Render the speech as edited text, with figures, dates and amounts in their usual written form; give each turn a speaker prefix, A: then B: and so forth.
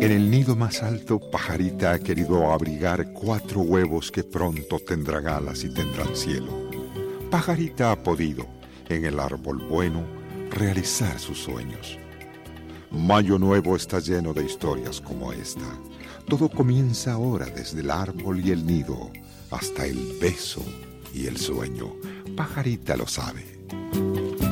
A: En el nido más alto, Pajarita ha querido abrigar 4 huevos que pronto tendrán alas y tendrán cielo. Pajarita ha podido, en el árbol bueno, realizar sus sueños. Mayo Nuevo está lleno de historias como esta. Todo comienza ahora desde el árbol y el nido, hasta el beso y el sueño. Pajarita lo sabe.